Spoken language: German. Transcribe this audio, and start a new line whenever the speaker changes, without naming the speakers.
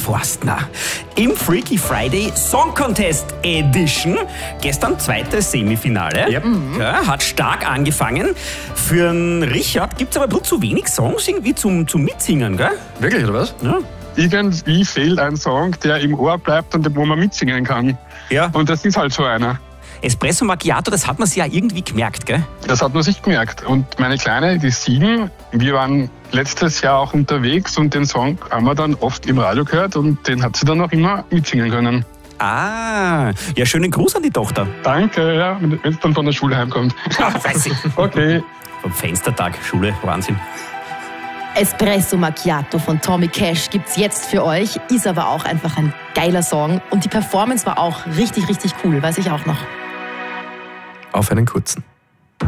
Forstner. Im Freaky Friday Song Contest Edition. Gestern zweites Semifinale.
Yep.
Ja, hat stark angefangen. Für den Richard gibt es aber bloß zu wenig Songs irgendwie zum Mitsingen, gell?
Wirklich, oder was?
Ja.
Irgendwie fehlt ein Song, der im Ohr bleibt und wo man mitsingen kann.
Ja.
Und das ist halt so einer.
Espresso Macchiato, das hat man sich ja irgendwie gemerkt, gell?
Das hat man sich gemerkt. Und meine Kleine, die ist 7, wir waren letztes Jahr auch unterwegs und den Song haben wir dann oft im Radio gehört und den hat sie dann auch immer mitsingen können.
Ah, ja, schönen Gruß an die Tochter.
Danke, ja, wenn es dann von der Schule heimkommt.
Weiß ich.
Okay.
Vom Fenstertag, Schule, Wahnsinn.
Espresso Macchiato von Tommy Cash gibt's jetzt für euch. Ist aber auch einfach ein geiler Song. Und die Performance war auch richtig, richtig cool, weiß ich auch noch.
Auf einen kurzen.